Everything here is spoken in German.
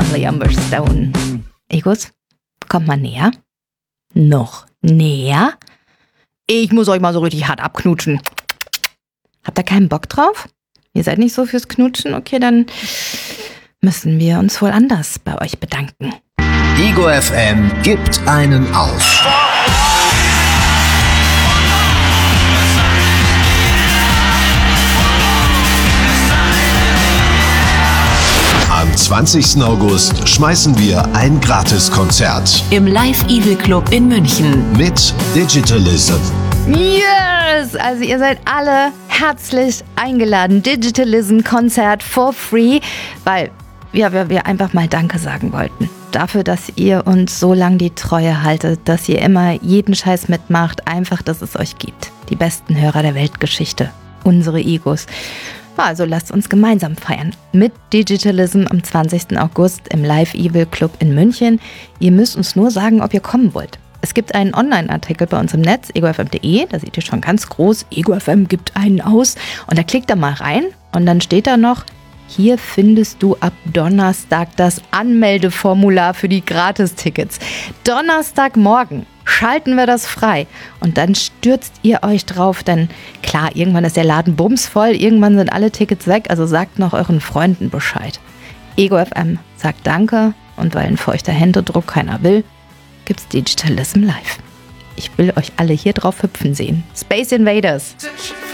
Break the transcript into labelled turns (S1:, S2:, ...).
S1: Charlie Amber Stone. Egos, kommt mal näher. Noch näher. Ich muss euch mal so richtig hart abknutschen. Habt ihr keinen Bock drauf? Ihr seid nicht so fürs Knutschen? Okay, dann müssen wir uns wohl anders bei euch bedanken.
S2: Ego FM gibt einen auf. Am 20. August schmeißen wir ein Gratiskonzert
S3: im Live Evil Club in München
S2: mit Digitalism.
S1: Yes! Also ihr seid alle herzlich eingeladen. Digitalism-Konzert for free, weil wir einfach mal Danke sagen wollten. Dafür, dass ihr uns so lange die Treue haltet, dass ihr immer jeden Scheiß mitmacht, einfach, dass es euch gibt. Die besten Hörer der Weltgeschichte, unsere Egos. Also lasst uns gemeinsam feiern mit Digitalism am 20. August im Live Evil Club in München. Ihr müsst uns nur sagen, ob ihr kommen wollt. Es gibt einen Online-Artikel bei uns im Netz, egofm.de, da seht ihr schon ganz groß, EgoFM gibt einen aus. Und da klickt da mal rein und dann steht da noch, hier findest du ab Donnerstag das Anmeldeformular für die Gratistickets. Donnerstagmorgen schalten wir das frei und dann stürzt ihr euch drauf, denn klar, irgendwann ist der Laden bumsvoll, irgendwann sind alle Tickets weg, also sagt noch euren Freunden Bescheid. EgoFM sagt Danke und weil ein feuchter Händedruck keiner will, gibt's Digitalism live. Ich will euch alle hier drauf hüpfen sehen. Space Invaders.